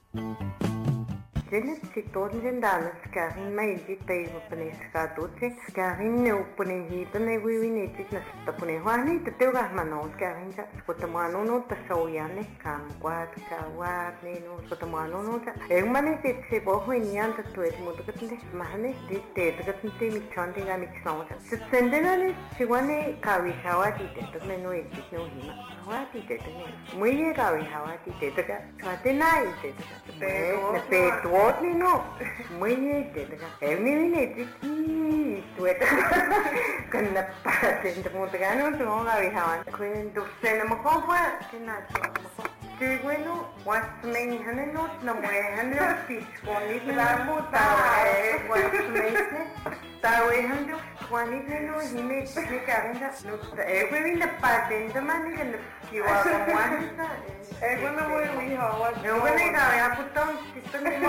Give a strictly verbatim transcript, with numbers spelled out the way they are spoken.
Jenet si toden danas karin mai dit tai upane skadote karin ne upane hita ne wiwine dit na tapune hwani te teuga manos karin ja skotamano no ta soyane kam kwat kawat ne no skotamano no ta egmane dit se bo hwinian ta tuet mudukatne mahane dit te tukatne mi chande ga mi sonja sendena ne siwane kawi hawati te to ne no dit no hima hawati te ne muye kawi hawati te to ka swate nai te te pe What ni no, muy bien, el mío viene de aquí, tueta, con la parte de Montagano, tu mamá viajaban, con tu cena me compra, que nada, que bueno, what's me honey no, no me honey fish, con ni la muta, what's me, ta we honey, con ni no, y me me carga, no, every in the parte, the money and the you are one, eh, bueno muy muy, no, bueno, ya, ya, putón, si tú me